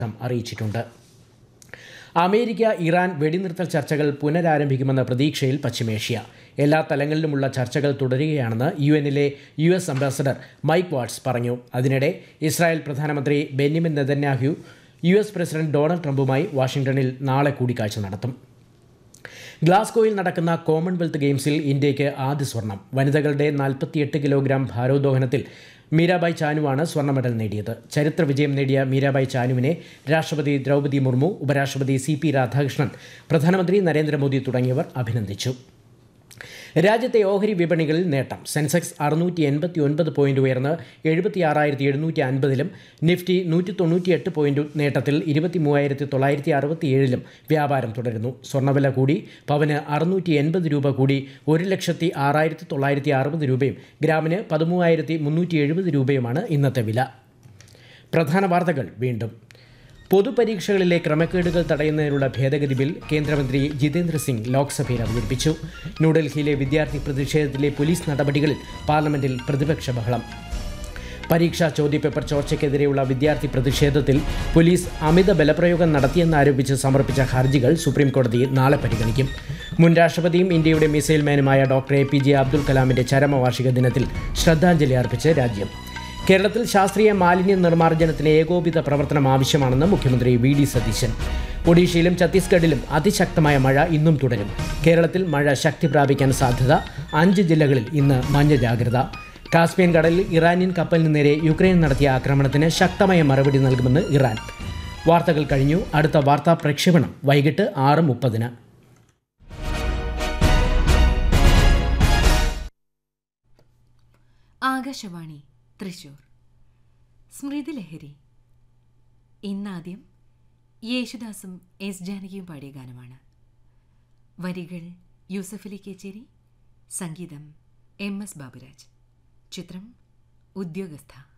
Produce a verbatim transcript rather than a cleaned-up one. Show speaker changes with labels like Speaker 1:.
Speaker 1: അറിയിച്ചിട്ടുണ്ട്. America Iran വെടിനിർത്തൽ ചർച്ചകൾ പുനരാരംഭിക്കുമെന്ന പ്രതീക്ഷയിൽ പശ്ചിമേഷ്യ. എല്ലാ തലങ്ങളിലുമുള്ള ചർച്ചകൾ തുടരുകയാണെന്ന് യു എന്നിലെ യു എസ് അംബാസഡർ മൈക്ക് വാട്സ് പറഞ്ഞു. അതിനിടെ ഇസ്രായേൽ പ്രധാനമന്ത്രി Benjamin Netanyahu U S president Donald ട്രംപുമായി വാഷിംഗ്ടണിൽ നാളെ കൂടിക്കാഴ്ച നടത്തും. ഗ്ലാസ്ഗോയിൽ നടക്കുന്ന കോമൺവെൽത്ത് ഗെയിംസിൽ ഇന്ത്യയ്ക്ക് ആദ്യ സ്വർണം. വനിതകളുടെ നാൽപ്പത്തിയെട്ട് കിലോഗ്രാം ഭാരോദ്വഹനത്തിൽ മീരാബായ് ചാനുവാണ് സ്വർണ്ണ മെഡൽ നേടിയത്. ചരിത്ര വിജയം നേടിയ മീരാബായ് ചാനുവിനെ രാഷ്ട്രപതി ദ്രൗപദി മുർമു, ഉപരാഷ്ട്രപതി സി പി രാധാകൃഷ്ണൻ, പ്രധാനമന്ത്രി നരേന്ദ്രമോദി തുടങ്ങിയവർ അഭിനന്ദിച്ചു. രാജ്യത്തെ ഓഹരി വിപണികളിൽ നേട്ടം. സെൻസെക്സ് അറുന്നൂറ്റി എൺപത്തി ഒൻപത് പോയിന്റ് ഉയർന്ന് എഴുപത്തി ആറായിരത്തി എഴുന്നൂറ്റി അൻപതിലും നിഫ്റ്റി നൂറ്റി തൊണ്ണൂറ്റിയെട്ട് പോയിന്റ് നേട്ടത്തിൽ ഇരുപത്തി മൂവായിരത്തി തൊള്ളായിരത്തി അറുപത്തി ഏഴിലും വ്യാപാരം തുടരുന്നു. സ്വർണ്ണവില കൂടി. പവന് അറുന്നൂറ്റി എൺപത് രൂപ കൂടി ഒരു ലക്ഷത്തി ആറായിരത്തി തൊള്ളായിരത്തി അറുപത് രൂപയും ഗ്രാമിന് പതിമൂവായിരത്തി മുന്നൂറ്റി എഴുപത് രൂപയുമാണ് ഇന്നത്തെ വില. പ്രധാന വാർത്തകൾ വീണ്ടും. പൊതുപരീക്ഷകളിലെ ക്രമക്കേടുകൾ തടയുന്നതിനുള്ള ഭേദഗതി ബിൽ കേന്ദ്രമന്ത്രി ജിതേന്ദ്ര സിംഗ് ലോക്സഭയിൽ അവതരിപ്പിച്ചു. ന്യൂഡൽഹിയിലെ വിദ്യാർത്ഥി പ്രതിഷേധത്തിലെ പോലീസ് നടപടികളിൽ പാർലമെന്റിൽ പ്രതിപക്ഷ ബഹളം. പരീക്ഷാ ചോദ്യപേപ്പർ ചോർച്ചയ്ക്കെതിരെയുള്ള വിദ്യാർത്ഥി പ്രതിഷേധത്തിൽ പോലീസ് അമിത ബലപ്രയോഗം നടത്തിയെന്നാരോപിച്ച് സമർപ്പിച്ച ഹർജികൾ സുപ്രീംകോടതി നാളെ പരിഗണിക്കും. മുൻ രാഷ്ട്രപതിയും ഇന്ത്യയുടെ missile മാനുമായ doctor A P J Abdul കലാമിന്റെ ചരമവാർഷിക ദിനത്തിൽ ശ്രദ്ധാഞ്ജലി അർപ്പിച്ച് രാജ്യം. കേരളത്തിൽ ശാസ്ത്രീയ മാലിന്യ നിർമ്മാർജ്ജനത്തിന് ഏകോപിത പ്രവർത്തനം ആവശ്യമാണെന്ന് മുഖ്യമന്ത്രി വി ഡി സതീശൻ. ഒഡീഷയിലും ഛത്തീസ്ഗഡിലും അതിശക്തമായ മഴ ഇന്നും തുടരും. കേരളത്തിൽ മഴ ശക്തി പ്രാപിക്കാൻ സാധ്യത. അഞ്ച് ജില്ലകളിൽ ഇന്ന് മഞ്ഞ ജാഗ്രത. കാസ്പിയൻ കടലിൽ ഇറാനിയൻ കപ്പലിന് നേരെ യുക്രൈൻ നടത്തിയ ആക്രമണത്തിന് ശക്തമായ മറുപടി നൽകുമെന്ന് ഇറാൻ. വാർത്തകൾ കഴിഞ്ഞു. അടുത്ത വാർത്താ പ്രക്ഷേപണം വൈകിട്ട് ആറ് മുപ്പതിന്.
Speaker 2: ആകാശവാണി തൃശൂർ. സ്മൃതിലഹരി. ഇന്നാദ്യം യേശുദാസും എസ് ജാനകിയും പാടിയ ഗാനമാണ്. വരികൾ യൂസഫലി കേച്ചേരി, സംഗീതം എം എസ് ബാബുരാജ്. ചിത്രം ഉദ്യോഗസ്ഥ.